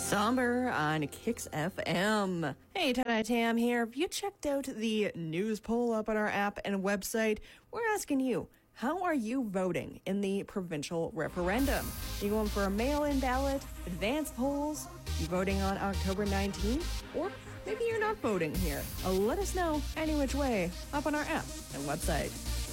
Somber on Kicks FM. Hey, Tonight Tam here. Have you checked out the news poll up on our app and website? We're asking you, how are you voting in the provincial referendum? You going for a mail-in ballot, advanced polls? You voting on October 19th? Or maybe you're not voting here. Let us know any which way up on our app and website.